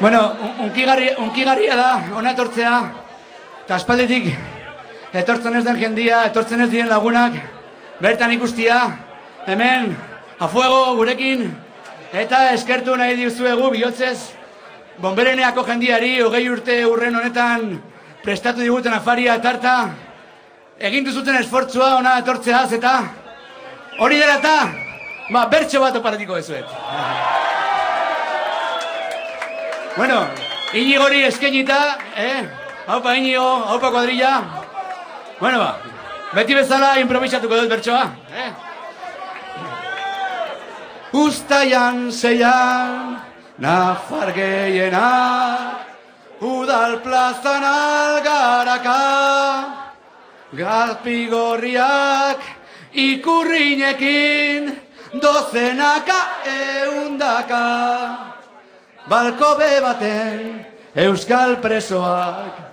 Bueno, unkigarria da, ona etortzea, eta aspalditik etortzen ez den jendia, etortzen ez diren lagunak, bertan ikustia, hemen, a fuego gurekin, eta eskertu nahi dizuegu bihotzez, Bonbereneako jendiari, 20 urte urren honetan prestatu diguten afaria tarta, egin duzuten esfortzua ona etortzeaz, eta hori dela eta, bertso bat oparatiko dezuet. Bueno, Iñigori eskenita, haupa Iñigo, haupa kuadrilla. Bueno, beti bezala improvisatuko dut bertsoa. Uztaian zeian, nafar gehienak, udal plazan algaraka, galpigorriak ikurrinekin, dozenaka eundaka. Balkobe baten euskal presoak